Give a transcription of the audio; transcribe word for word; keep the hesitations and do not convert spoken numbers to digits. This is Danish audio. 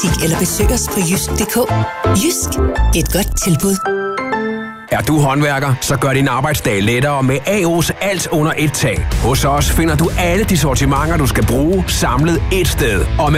eller besøg os på jysk punktum d k. Jysk, et godt tilbud. Er du håndværker, så gør din arbejdsdag lettere med A O's alt under et tag. Hos os finder du alle de sortimenter, du skal bruge, samlet et sted. Og med